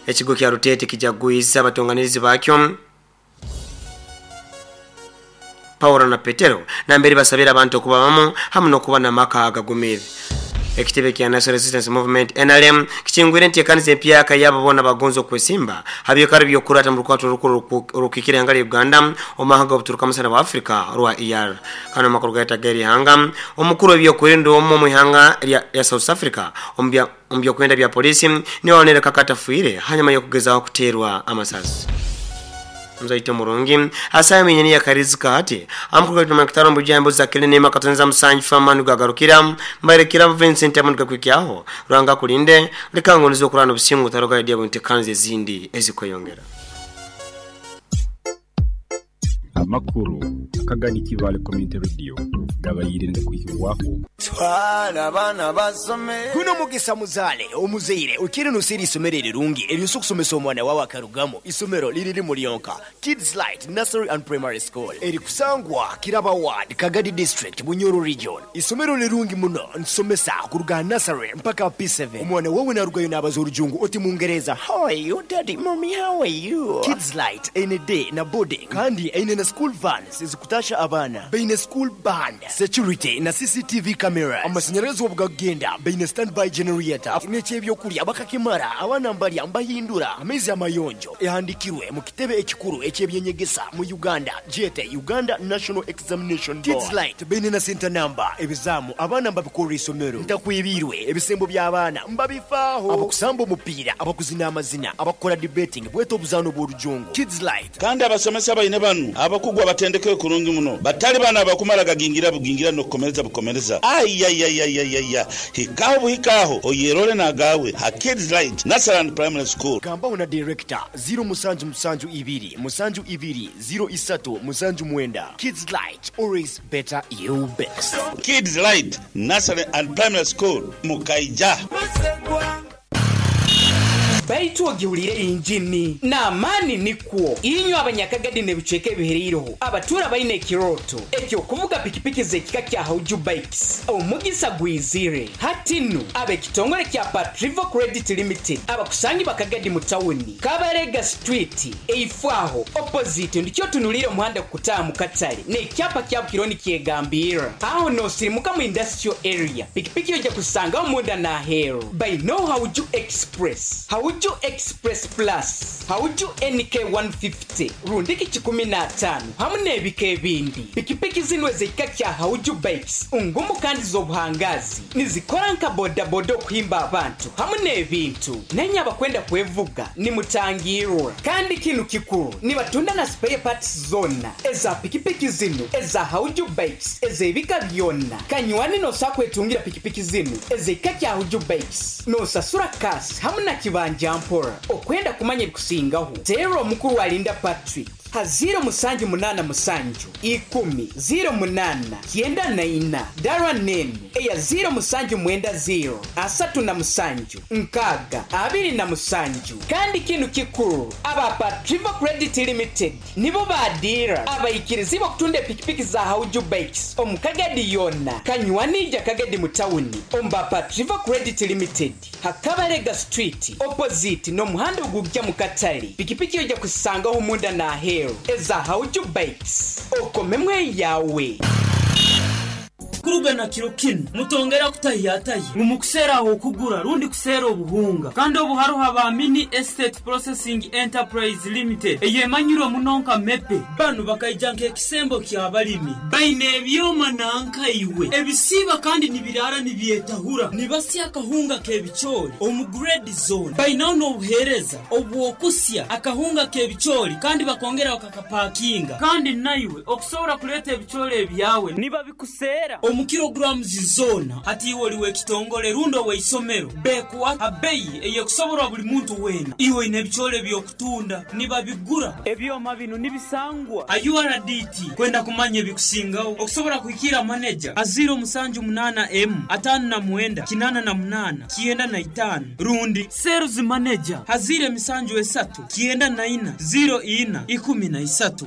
Ekigo kya Rutete kijaguyisa abatonganirizi bakyo Paulo na Petero nambere basabira abantu okubamu hamwe nokuba namaka agagumire. Ekitebe kya National Resistance Movement NRM kichingwire nti ekanisa empya akayabo bona bagonzo kwesimba habiyokari byokurata mu rukwato rukikire ngali Uganda omahaga obuturuka musana wa Africa rwa ER kana makuru gaita geri hanga omukuru w'ebyokwendo omu muhanga ya South Africa ombya kwenda bya polisi ni waonera kakata fuire hanyuma yo kugeza kuterwa amasasi. Mzaito Murungi asaya menyeni ya karizika hati amkuka kituma kitaro mbujambo za kilini makatonza msanji famanu gagarukira mbarekira Vincent amunuka kwikiaho ranga kulinde likango nizo kurana busimu taroga ya diabu ntekanze zindi ezikoyongera. Amakuru akagani Kivale Community Radio gabayirinde kuyibwaho twala bana basome kuno mugisa muzale omuzeire ukiri nusiri isomerere rungi eriusukusomesa omwana wawe akarugamo isomero liriri mulionka Kids Light Nursery and Primary School eri kusangwa Kiraba Ward Kagadi District Bunyoro Region. Isomero lirungi muno nsomesa kuruga nursery mpaka P7 omwana wawe narugayo n'abazorujungu oti mungereza how are you daddy mommy how are you. Kids Light ene day na boarding kandi ene na school vans zikutasha abana beine school band security na CCTV camera amasinyarazo obugagenda beine standby generator n'ekyebyo kuli abakakimara abana mbali ambahindura amezi amayonjo ehandikirwe mu kitebe ekikuru ekyebyenyegesa mu Uganda JT Uganda National Examination Board. Kids Light beine na center number ebizamu abana mbabikora isomero ntakwibirwe ebisembo by'abana mbabifaho abakusamba omupira abakuzina amazina abakora debating bweto obuzano bw'orujungu. Kids Light kandi abasomesa bayine banu abakugwa batendeke kurungi muno batali bana abakumala gagingira bugingira no bukomereza ayayayayaya hikaho oyerole na gawe ha Kids Light Nursery and Primary School kamba una director 0 musanju ibiri 03 musanju mwenda. Kids Light always better you best. Kids Light Nursery and Primary School Mukaija. Baitu ogihulire injini na mani nikwo inyo abanyakagadi ne bicheke bihiriroho abatura bayine kiroto ekyo kuvuga pikipiki zekika kya Hauju Bikes omugisa gwizire hatinu abe kitongole kya Patrivo Credit Limited abakusangi bakagadi mu town Kabarega Street eifwaho opposite ndikyo tunulire umuhanda kutaa mu Katale ne kyapa kya kironi kyegambira aho no sirimuka mu industrial area pikipiki yoje kusanga omunda na hero by no Hauju Express Hauju Express Plus Hauju NK150 rundiki 15 hamune ebike bindi pikipiki zinwe zekika kya Hauju Bikes ungumu kandi zobuhangazi nizikora nka boda okuhimba abantu hamune ebintu nenya bakwenda kwevuga ni mutangirwa kandi kinu kikuru ni batunda na spare parts zona eza pikipiki zinu eza Hauju Bikes ezebika byonna kanywani no sakwetungira pikipiki zinu ezekika kya Hauju Bikes no sasura kasi hamuna kibanja mpora okwenda kumanya bikusingaho zero mukuru alinda Patrick haziro musanju munana musanju 10 kienda na ina darwa nene eya ziro musanju mwenda zero asatu na musanju nkaga abiri na musanju kandi kinu kikuru aba Patrivo Credit Limited nibo badira abayikirizi bakutunda pikipiki za Hauju Bikes omukagadi yona kanywanija kagadi mutawuni omba Patrivo Credit Limited Hakabarega Street opposite no muhanda gugya mu Katale pikipiki yoja kusanga umunda na hero eza Hauju Bikes okomemwe yawe kuruga na kirokino mutongera kutahiyataye umukusera aho kugura rundi kusera obuhunga kandi obuharuha ba Mini Estate Processing Enterprise Limited eyemanyiro munonka mepe banu bakayijanka ekisembo kyabalimi baine byoma nanka iwe ebisiba kandi nibirara nibyetahura nibasi akahunga kebichori omugrade zone baina no buhereza obwokusya akahunga kebichori kandi bakongera bakakapakinga kandi naiwe okusobora kuleta ebichori ebyawe niba bikusera omukilograms zona ati woliwe kitongole rundo we isomero bekwa abeyi eyekusobora buli muntu wena iwe inebichole byokutunda niba bigura ebyoma bino nibisangwa ayuRDT kwenda kumanye bikusingaho okusobora kuikira manager aziro musanju 8M 5 8 kienda na 5 rundi sales manager hazire misanju 3 kienda na 4 0 4 13